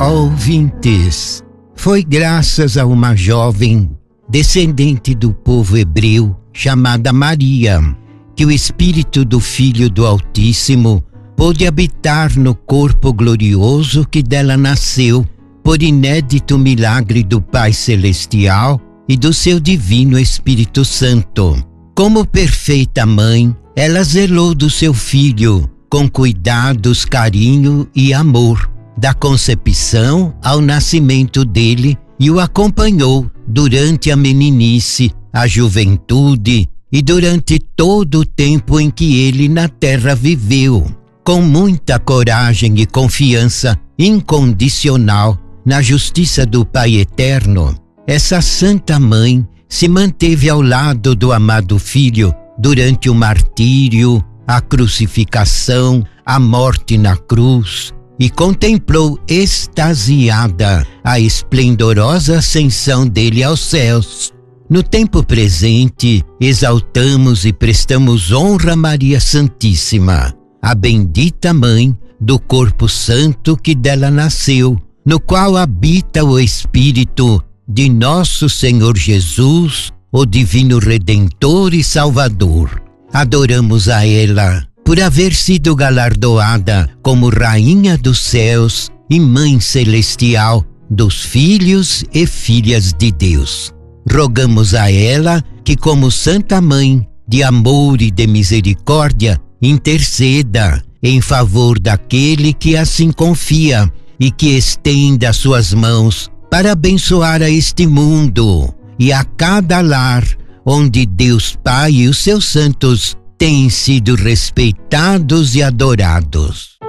Ouvintes, foi graças a uma jovem descendente do povo hebreu chamada Maria que o Espírito do Filho do Altíssimo pôde habitar no corpo glorioso que dela nasceu, por inédito milagre do Pai Celestial e do seu Divino Espírito Santo. Como perfeita mãe, ela zelou do seu filho com cuidados, carinho e amor, da concepção ao nascimento dele, e o acompanhou durante a meninice, a juventude e durante todo o tempo em que ele na terra viveu, com muita coragem e confiança incondicional na justiça do Pai Eterno. Essa Santa Mãe se manteve ao lado do amado Filho durante o martírio, a crucificação, a morte na cruz, e contemplou extasiada a esplendorosa ascensão dele aos céus. No tempo presente, exaltamos e prestamos honra a Maria Santíssima, a bendita Mãe do corpo santo que dela nasceu, no qual habita o Espírito de nosso Senhor Jesus, o Divino Redentor e Salvador. Adoramos a ela por haver sido galardoada como Rainha dos Céus e Mãe Celestial dos filhos e filhas de Deus. Rogamos a ela que, como Santa Mãe de amor e de misericórdia, interceda em favor daquele que assim confia e que estenda suas mãos para abençoar a este mundo e a cada lar onde Deus Pai e os seus santos têm sido respeitados e adorados.